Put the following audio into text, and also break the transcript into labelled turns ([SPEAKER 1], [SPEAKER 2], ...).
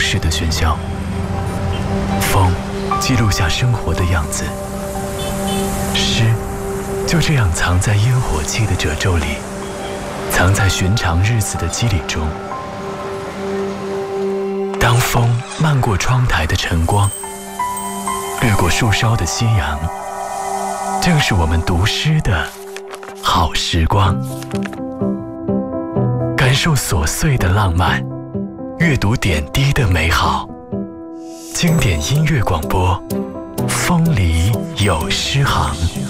[SPEAKER 1] 市的喧嚣。风记录下生活的样子，诗就这样藏在烟火气的褶皱里，藏在寻常日子的肌理中。当风漫过窗台的晨光，掠过树梢的夕阳，正是我们读诗的好时光。感受琐碎的浪漫，阅读点滴的美好。经典音乐广播，风里有诗行。